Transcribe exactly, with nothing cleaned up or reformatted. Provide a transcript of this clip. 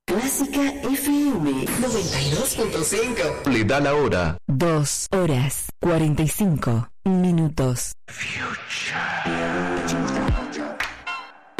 Clásica F M noventa y dos punto cinco. Le da la hora. Dos horas cuarenta y cinco minutos. Future.